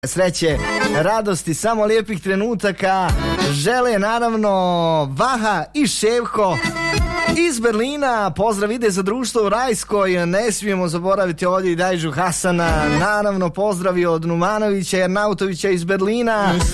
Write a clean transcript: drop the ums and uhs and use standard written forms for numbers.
Sreće, radosti, samo lijepih trenutaka žele naravno Vaha i Ševko iz Berlina. Pozdrav ide za društvo u Rajskoj. Ne smijemo zaboraviti ovdje i Dajđu Hasana. Naravno pozdravi od Numanovića i Arnautovića iz Berlina.